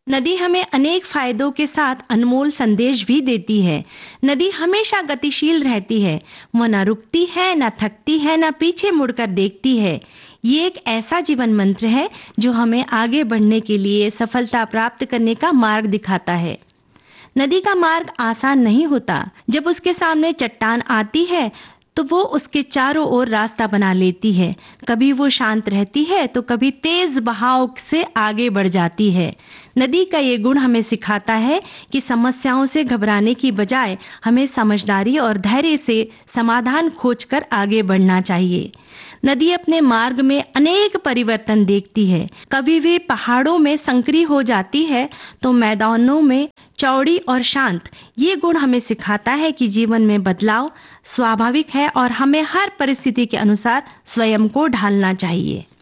नदी हमें अनेक फायदों के साथ अनमोल संदेश भी देती है। नदी हमेशा गतिशील रहती है, वह न रुकती है, न थकती है, न पीछे मुड़कर देखती है। ये एक ऐसा जीवन मंत्र है जो हमें आगे बढ़ने के लिए, सफलता प्राप्त करने का मार्ग दिखाता है। नदी का मार्ग आसान नहीं होता। जब उसके सामने चट्टान आती है तो वो उसके चारों ओर रास्ता बना लेती है। कभी वो शांत रहती है तो कभी तेज बहाव से आगे बढ़ जाती है। नदी का ये गुण हमें सिखाता है कि समस्याओं से घबराने की बजाय हमें समझदारी और धैर्य से समाधान खोजकर आगे बढ़ना चाहिए। नदी अपने मार्ग में अनेक परिवर्तन देखती है। कभी भी पहाड़ों में संकरी हो जाती है तो मैदानों में चौड़ी और शांत। ये गुण हमें सिखाता है कि जीवन में बदलाव स्वाभाविक है और हमें हर परिस्थिति के अनुसार स्वयं को ढालना चाहिए।